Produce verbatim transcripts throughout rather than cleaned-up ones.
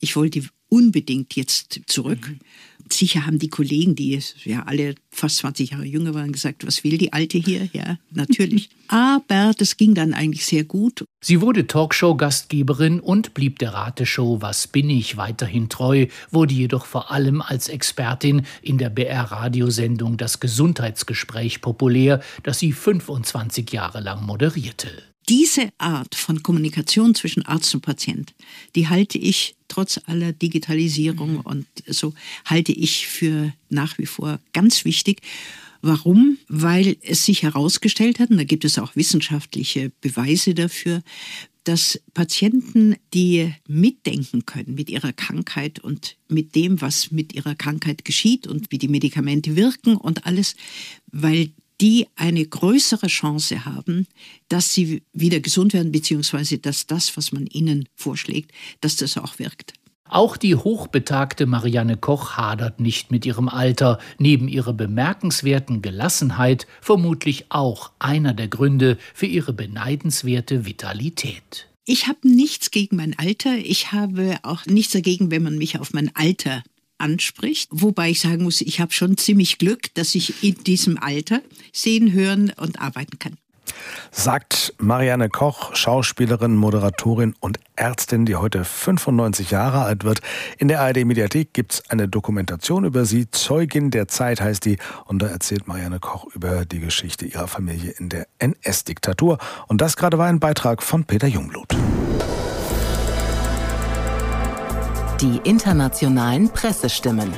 Ich wollte unbedingt jetzt zurück. Mhm. Sicher haben die Kollegen, die ja alle fast zwanzig Jahre jünger waren, gesagt, was will die Alte hier? Ja, natürlich. Aber das ging dann eigentlich sehr gut. Sie wurde Talkshow-Gastgeberin und blieb der Rateshow Was bin ich weiterhin treu, wurde jedoch vor allem als Expertin in der B R-Radiosendung Das Gesundheitsgespräch populär, das sie fünfundzwanzig Jahre lang moderierte. Diese Art von Kommunikation zwischen Arzt und Patient, die halte ich trotz aller Digitalisierung und so, halte ich für nach wie vor ganz wichtig. Warum? Weil es sich herausgestellt hat, und da gibt es auch wissenschaftliche Beweise dafür, dass Patienten, die mitdenken können mit ihrer Krankheit und mit dem, was mit ihrer Krankheit geschieht und wie die Medikamente wirken und alles, weil die eine größere Chance haben, dass sie wieder gesund werden, beziehungsweise dass das, was man ihnen vorschlägt, dass das auch wirkt. Auch die hochbetagte Marianne Koch hadert nicht mit ihrem Alter. Neben ihrer bemerkenswerten Gelassenheit vermutlich auch einer der Gründe für ihre beneidenswerte Vitalität. Ich habe nichts gegen mein Alter. Ich habe auch nichts dagegen, wenn man mich auf mein Alter anspricht. Wobei ich sagen muss, ich habe schon ziemlich Glück, dass ich in diesem Alter sehen, hören und arbeiten kann. Sagt Marianne Koch, Schauspielerin, Moderatorin und Ärztin, die heute fünfundneunzig Jahre alt wird. In der A R D-Mediathek gibt es eine Dokumentation über sie. Zeugin der Zeit heißt die. Und da erzählt Marianne Koch über die Geschichte ihrer Familie in der N S-Diktatur. Und das gerade war ein Beitrag von Peter Jungblut. Die internationalen Pressestimmen.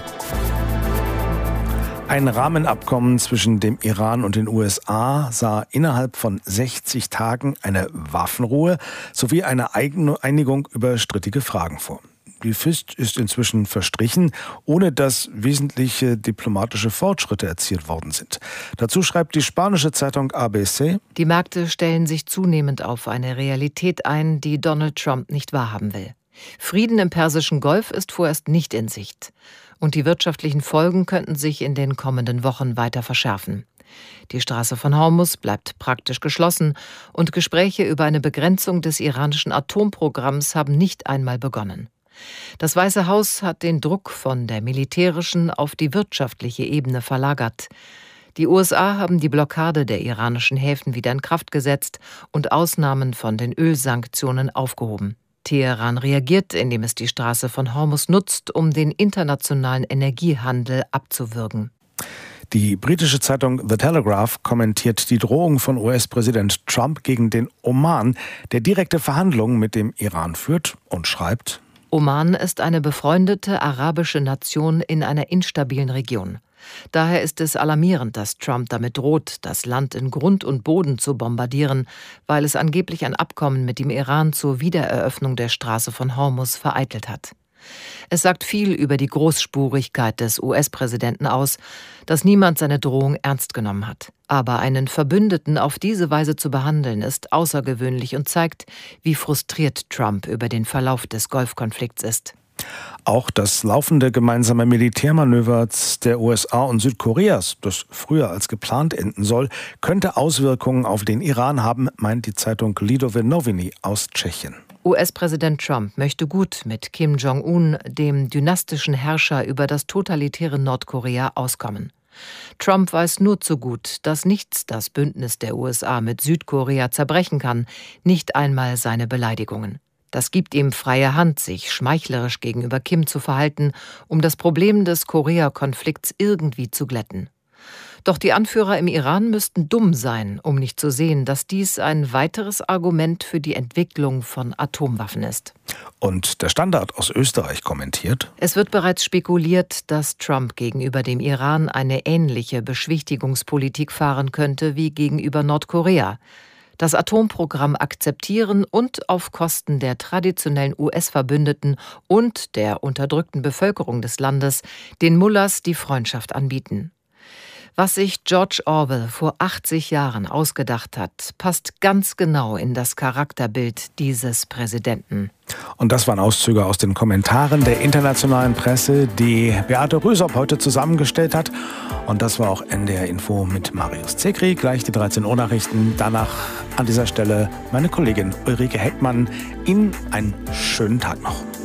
Ein Rahmenabkommen zwischen dem Iran und den U S A sah innerhalb von sechzig Tagen eine Waffenruhe sowie eine Einigung über strittige Fragen vor. Die Frist ist inzwischen verstrichen, ohne dass wesentliche diplomatische Fortschritte erzielt worden sind. Dazu schreibt die spanische Zeitung A B C: Die Märkte stellen sich zunehmend auf eine Realität ein, die Donald Trump nicht wahrhaben will. Frieden im Persischen Golf ist vorerst nicht in Sicht. Und die wirtschaftlichen Folgen könnten sich in den kommenden Wochen weiter verschärfen. Die Straße von Hormuz bleibt praktisch geschlossen und Gespräche über eine Begrenzung des iranischen Atomprogramms haben nicht einmal begonnen. Das Weiße Haus hat den Druck von der militärischen auf die wirtschaftliche Ebene verlagert. Die U S A haben die Blockade der iranischen Häfen wieder in Kraft gesetzt und Ausnahmen von den Ölsanktionen aufgehoben. Teheran reagiert, indem es die Straße von Hormuz nutzt, um den internationalen Energiehandel abzuwürgen. Die britische Zeitung The Telegraph kommentiert die Drohung von U S-Präsident Trump gegen den Oman, der direkte Verhandlungen mit dem Iran führt, und schreibt: Oman ist eine befreundete arabische Nation in einer instabilen Region. Daher ist es alarmierend, dass Trump damit droht, das Land in Grund und Boden zu bombardieren, weil es angeblich ein Abkommen mit dem Iran zur Wiedereröffnung der Straße von Hormuz vereitelt hat. Es sagt viel über die Großspurigkeit des U S-Präsidenten aus, dass niemand seine Drohung ernst genommen hat. Aber einen Verbündeten auf diese Weise zu behandeln, ist außergewöhnlich und zeigt, wie frustriert Trump über den Verlauf des Golfkonflikts ist. Auch das laufende gemeinsame Militärmanöver der U S A und Südkoreas, das früher als geplant enden soll, könnte Auswirkungen auf den Iran haben, meint die Zeitung Lidové Noviny aus Tschechien. U S-Präsident Trump möchte gut mit Kim Jong-un, dem dynastischen Herrscher über das totalitäre Nordkorea, auskommen. Trump weiß nur zu gut, dass nichts das Bündnis der U S A mit Südkorea zerbrechen kann, nicht einmal seine Beleidigungen. Das gibt ihm freie Hand, sich schmeichlerisch gegenüber Kim zu verhalten, um das Problem des Korea-Konflikts irgendwie zu glätten. Doch die Anführer im Iran müssten dumm sein, um nicht zu sehen, dass dies ein weiteres Argument für die Entwicklung von Atomwaffen ist. Und der Standard aus Österreich kommentiert: Es wird bereits spekuliert, dass Trump gegenüber dem Iran eine ähnliche Beschwichtigungspolitik fahren könnte wie gegenüber Nordkorea. Das Atomprogramm akzeptieren und auf Kosten der traditionellen U S-Verbündeten und der unterdrückten Bevölkerung des Landes den Mullahs die Freundschaft anbieten. Was sich George Orwell vor achtzig Jahren ausgedacht hat, passt ganz genau in das Charakterbild dieses Präsidenten. Und das waren Auszüge aus den Kommentaren der internationalen Presse, die Beate Rösop heute zusammengestellt hat. Und das war auch N D R Info mit Marius Zekri. Gleich die dreizehn Uhr Nachrichten. Danach an dieser Stelle meine Kollegin Ulrike Heckmann. Ihnen einen schönen Tag noch.